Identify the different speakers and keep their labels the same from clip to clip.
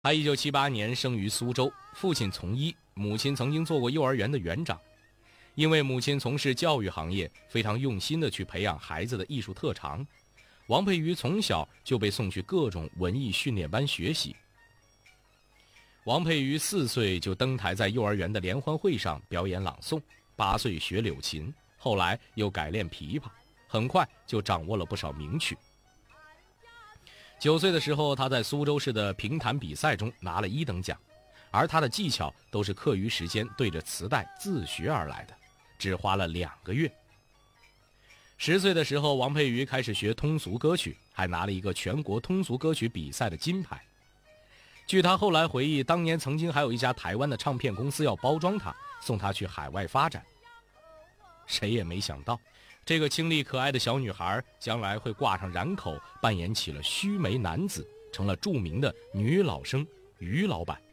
Speaker 1: 他1978年生于苏州，父亲从医，母亲曾经做过幼儿园的园长。因为母亲从事教育行业，非常用心地去培养孩子的艺术特长，王佩瑜从小就被送去各种文艺训练班学习。王佩瑜4岁就登台在幼儿园的联欢会上表演朗诵，8岁学柳琴，后来又改练琵琶，很快就掌握了不少名曲。9岁的时候，他在苏州市的评弹比赛中拿了1等奖，而他的技巧都是课余时间对着磁带自学而来的，只花了2个月。10岁的时候，王佩瑜开始学通俗歌曲，还拿了一个全国通俗歌曲比赛的金牌。据他后来回忆，当年曾经还有一家台湾的唱片公司要包装他，送他去海外发展。谁也没想到，这个清丽可爱的小女孩将来会挂上染口，扮演起了须眉男子，成了著名的女老生于老板。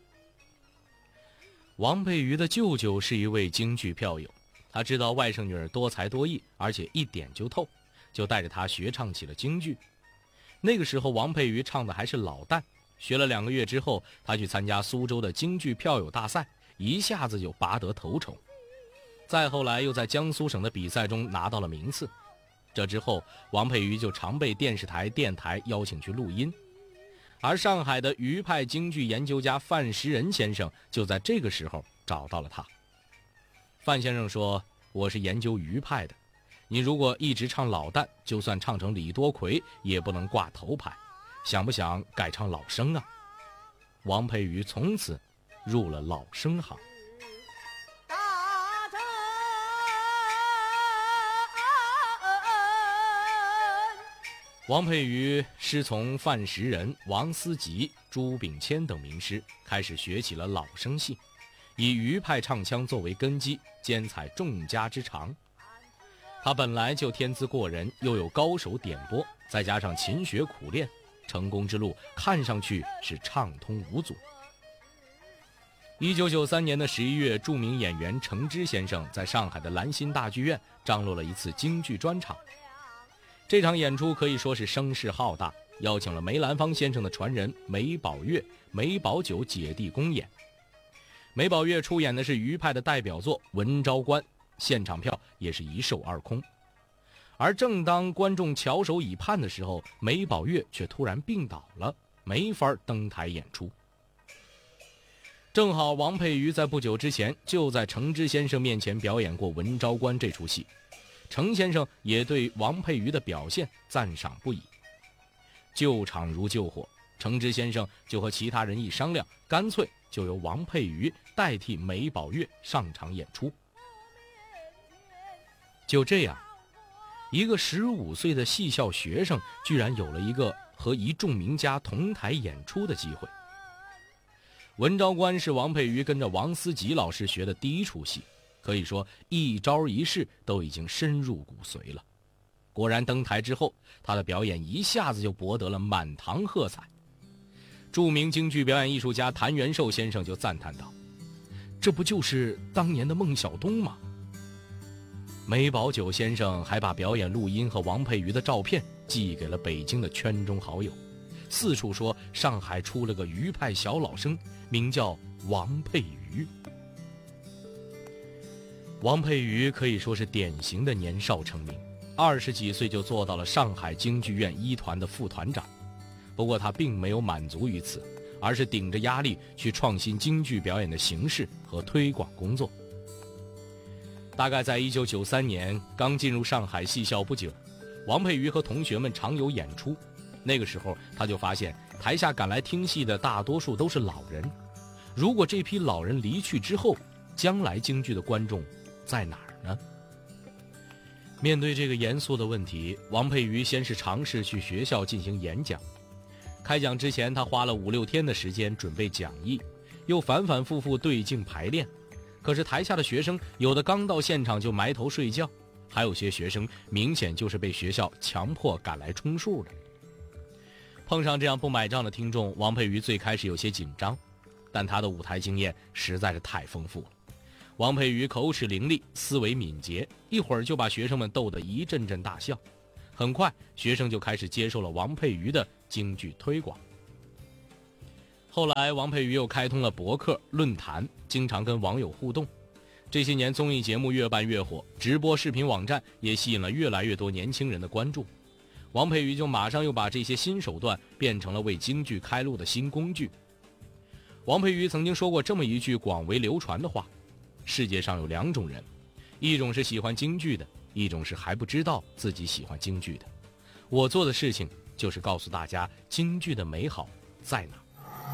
Speaker 1: 王佩瑜的舅舅是一位京剧票友，他知道外甥女儿多才多艺，而且一点就透，就带着她学唱起了京剧。那个时候王佩瑜唱的还是老旦，学了2个月之后，他去参加苏州的京剧票友大赛，一下子就拔得头筹。再后来又在江苏省的比赛中拿到了名次。这之后，王佩瑜就常被电视台、电台邀请去录音。而上海的余派京剧研究家范石仁先生就在这个时候找到了他。范先生说，我是研究余派的，你如果一直唱老旦，就算唱成李多奎也不能挂头牌，想不想改唱老生啊？王佩瑜从此入了老生行。王佩瑜师从范石仁、王思吉、朱炳谦等名师，开始学起了老生戏，以余派唱腔作为根基，兼采众家之长。他本来就天资过人，又有高手点拨，再加上勤学苦练，成功之路看上去是畅通无阻。1993年的11月，著名演员程之先生在上海的兰心大剧院张罗了一次京剧专场。这场演出可以说是声势浩大，邀请了梅兰芳先生的传人梅葆玥、梅葆玖姐弟公演。梅葆玥出演的是余派的代表作《文昭关》，现场票也是一售而空。而正当观众翘首以盼的时候，梅葆玥却突然病倒了，没法登台演出。正好王佩瑜在不久之前就在程之先生面前表演过《文昭关》这出戏，程先生也对王佩瑜的表现赞赏不已。救场如救火，程之先生就和其他人一商量，干脆就由王佩瑜代替梅葆玥上场演出。就这样，一个15岁的戏校学生居然有了一个和一众名家同台演出的机会。文昭关是王佩瑜跟着王思吉老师学的第一出戏，可以说一招一式都已经深入骨髓了。果然登台之后，他的表演一下子就博得了满堂喝彩。著名京剧表演艺术家谭元寿先生就赞叹道，这不就是当年的孟小冬吗？梅葆玖先生还把表演录音和王佩瑜的照片寄给了北京的圈中好友，四处说上海出了个余派小老生，名叫王佩瑜。王佩瑜可以说是典型的年少成名，20几岁就做到了上海京剧院1团的副团长。不过他并没有满足于此，而是顶着压力去创新京剧表演的形式和推广工作。大概在1993年刚进入上海戏校不久，王佩瑜和同学们常有演出。那个时候他就发现台下赶来听戏的大多数都是老人，如果这批老人离去之后，将来京剧的观众在哪儿呢？面对这个严肃的问题，王佩瑜先是尝试去学校进行演讲。开讲之前，他花了5、6天的时间准备讲义，又反反复复对镜排练。可是台下的学生有的刚到现场就埋头睡觉，还有些学生明显就是被学校强迫赶来充数的。碰上这样不买账的听众，王佩瑜最开始有些紧张，但他的舞台经验实在是太丰富了。王佩瑜口齿伶俐，思维敏捷，一会儿就把学生们逗得一阵阵大笑。很快学生就开始接受了王佩瑜的京剧推广。 后来王佩瑜又开通了博客、论坛，经常跟网友互动。这些年综艺节目越办越火，直播视频网站也吸引了越来越多年轻人的关注。王佩瑜就马上又把这些新手段变成了为京剧开路的新工具。王佩瑜曾经说过这么一句广为流传的话：世界上有2种人，一种是喜欢京剧的，一种是还不知道自己喜欢京剧的。我做的事情就是告诉大家京剧的美好在哪。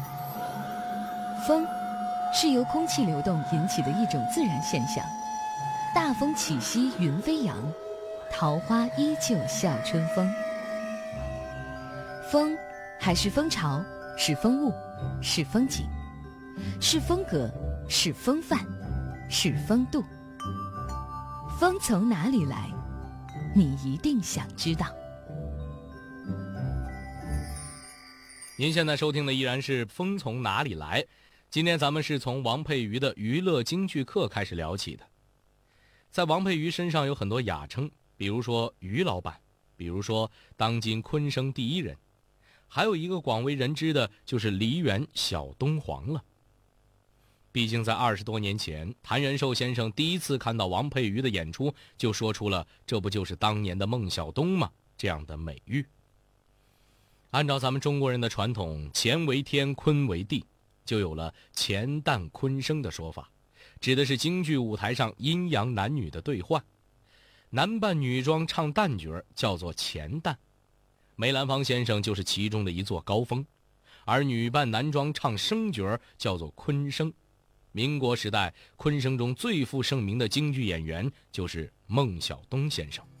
Speaker 2: 风是由空气流动引起的一种自然现象，大风起兮云飞扬，桃花依旧笑春风。风还是风潮，是风物，是风景，是风格，是风范，是风度。风从哪里来，你一定想知道。
Speaker 1: 您现在收听的依然是《风从哪里来》，今天咱们是从王佩瑜的娱乐京剧课开始聊起的。在王佩瑜身上有很多雅称，比如说于老板，比如说当今昆生第1人，还有一个广为人知的就是梨园小东皇了。毕竟在20多年前，谭元寿先生第一次看到王佩瑜的演出，就说出了这不就是当年的孟小冬吗这样的美誉。按照咱们中国人的传统，乾为天，坤为地，就有了乾旦坤生的说法，指的是京剧舞台上阴阳男女的兑换。男扮女装唱旦角叫做乾旦，梅兰芳先生就是其中的一座高峰，而女扮男装唱生角叫做坤生。民国时代，昆生中最负盛名的京剧演员就是孟小冬先生。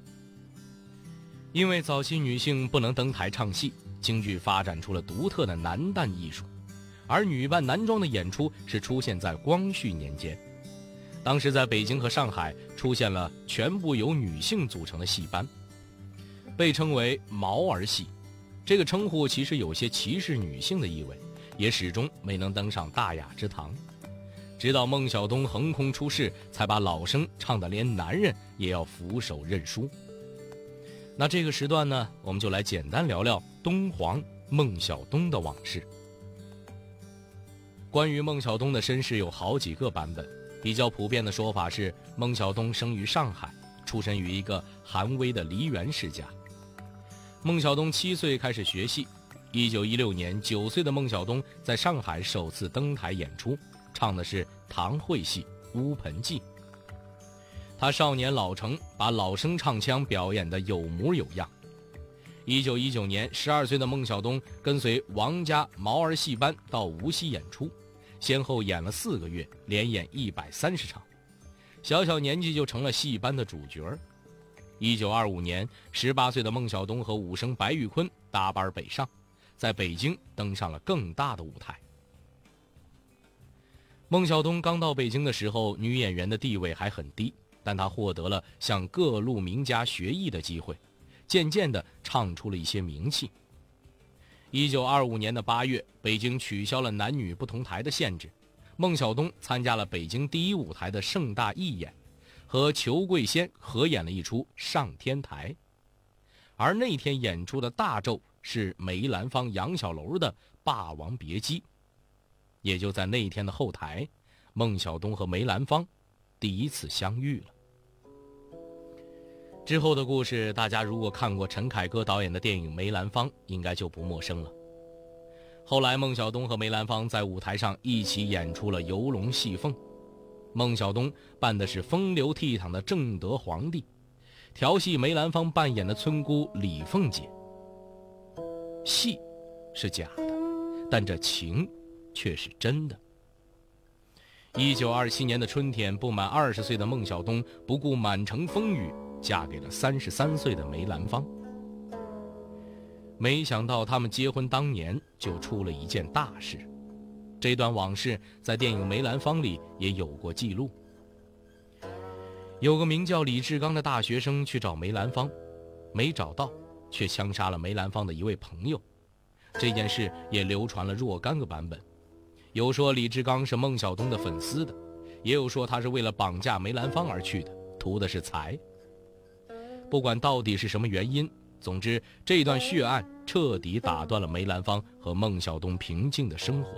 Speaker 1: 因为早期女性不能登台唱戏，京剧发展出了独特的男旦艺术，而女扮男装的演出是出现在光绪年间。当时在北京和上海出现了全部由女性组成的戏班，被称为毛儿戏。这个称呼其实有些歧视女性的意味，也始终没能登上大雅之堂。直到孟小冬横空出世，才把老生唱得连男人也要俯首认输。那这个时段呢，我们就来简单聊聊东皇孟小冬的往事。关于孟小冬的身世有好几个版本，比较普遍的说法是孟小冬生于上海，出身于一个寒微的梨园世家。孟小冬7岁开始学戏，1916年9岁的孟小冬在上海首次登台演出，唱的是唐会戏《乌盆记》。他少年老成，把老生唱腔表演得有模有样。1919年12岁的孟小冬跟随王家毛儿戏班到无锡演出，先后演了4个月，连演130场，小小年纪就成了戏班的主角。1925年18岁的孟小冬和武生白玉坤搭班北上，在北京登上了更大的舞台。孟小冬刚到北京的时候，女演员的地位还很低，但她获得了向各路名家学艺的机会，渐渐地唱出了一些名气。1925年的8月，北京取消了男女不同台的限制，孟小冬参加了北京第1舞台的盛大义演，和裘桂仙合演了一出《上天台》。而那天演出的大轴是梅兰芳、杨小楼的《霸王别姬》。也就在那一天的后台，孟小冬和梅兰芳第一次相遇了。之后的故事，大家如果看过陈凯歌导演的电影《梅兰芳》，应该就不陌生了。后来孟小冬和梅兰芳在舞台上一起演出了《游龙戏凤》，孟小冬扮的是风流倜傥的正德皇帝，调戏梅兰芳扮演的村姑李凤姐。戏是假的，但这情却是真的。1927年的春天，不满20岁的孟小冬不顾满城风雨，嫁给了33岁的梅兰芳。没想到他们结婚当年就出了一件大事，这段往事在电影《梅兰芳》里也有过记录。有个名叫李志刚的大学生去找梅兰芳，没找到，却枪杀了梅兰芳的一位朋友。这件事也流传了若干个版本，有说李志刚是孟小冬的粉丝的，也有说他是为了绑架梅兰芳而去的，图的是财。不管到底是什么原因， 总之，这段血案彻底打断了梅兰芳和孟小冬平静的生活。